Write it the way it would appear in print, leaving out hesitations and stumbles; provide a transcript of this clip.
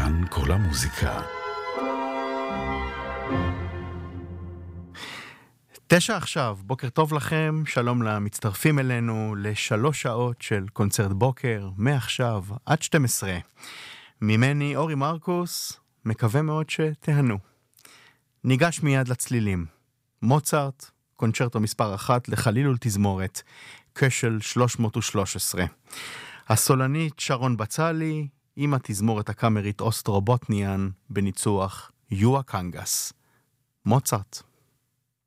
כאן כל המוזיקה. 9 עכשיו, בוקר טוב לכם, שלום למצטרפים אלינו ל3 שעות של קונצרט בוקר, מעכשיו עד 12. ממני אורי מרקוס, מקווה מאוד שתהנו. ניגש מיד לצלילים. מוצרט, קונצ'רטו מספר 1 לחליל ולתזמורת, כשל 313. הסולנית שרון בצלי, עם התזמורת הקאמרית אוסטרובוטניאן, בניצוח יואה קנגס. מוצרט.